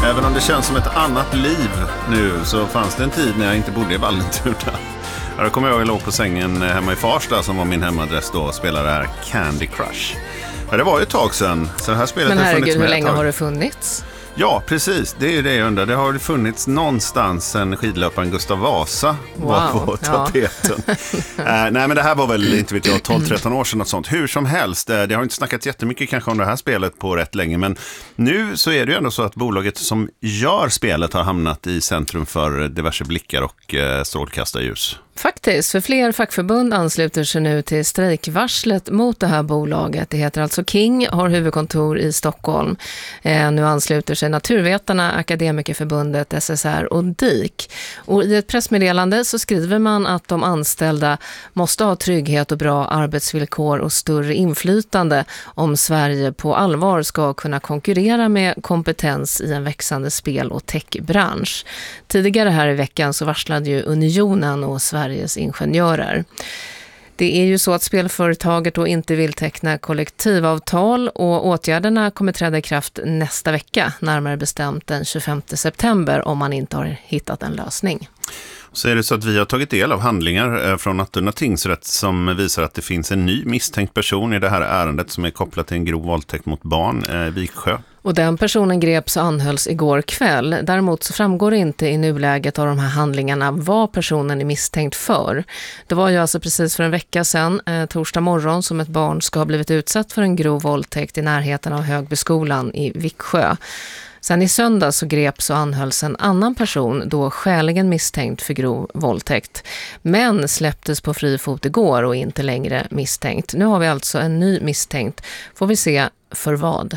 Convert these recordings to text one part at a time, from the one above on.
Även om det känns som ett annat liv nu så fanns det en tid när jag inte bodde i Vallentuna. Då kommer jag låg på sängen hemma i Farsta som var min hemadress då och spelade här Candy Crush. Ja, det var ju ett tag sedan. Så det här spelet men har funnits herregud, med hur länge har det funnits? Ja, precis. Det är ju det jag undrar. Det har ju funnits någonstans sen skidlöparen Gustav Vasa var på tapeten. Nej, men det här var väl, inte vet jag, 12-13 år sedan något sånt. Hur som helst, det har inte snackat jättemycket kanske om det här spelet på rätt länge. Men nu så är det ju ändå så att bolaget som gör spelet har hamnat i centrum för diverse blickar och strålkastarljus. Faktiskt, för fler fackförbund ansluter sig nu till strejkvarslet mot det här bolaget. Det heter alltså King, har huvudkontor i Stockholm. Nu ansluter sig Naturvetarna, Akademikerförbundet, SSR och DIK. Och i ett pressmeddelande så skriver man att de anställda måste ha trygghet och bra arbetsvillkor och större inflytande om Sverige på allvar ska kunna konkurrera med kompetens i en växande spel- och techbransch. Tidigare här i veckan så varslade ju Unionen och Sveriges ingenjörer. Det är ju så att spelföretaget då inte vill teckna kollektivavtal och åtgärderna kommer träda i kraft nästa vecka, närmare bestämt den 25 september om man inte har hittat en lösning. Så är det så att vi har tagit del av handlingar från Nattuna tingsrätt som visar att det finns en ny misstänkt person i det här ärendet som är kopplat till en grov våldtäkt mot barn i Viksjö. Och den personen greps och anhölls igår kväll. Däremot så framgår det inte i nuläget av de här handlingarna vad personen är misstänkt för. Det var ju alltså precis för en vecka sedan, torsdag morgon, som ett barn ska ha blivit utsatt för en grov våldtäkt i närheten av Högbyskolan i Viksjö. Sen i söndag så greps och anhölls en annan person då skäligen misstänkt för grov våldtäkt. Men släpptes på fri fot igår och inte längre misstänkt. Nu har vi alltså en ny misstänkt. Får vi se för vad.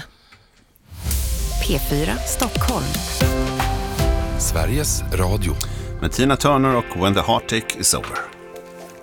P4 Stockholm. Sveriges Radio. Med Tina Turner och When the Heartache is Over.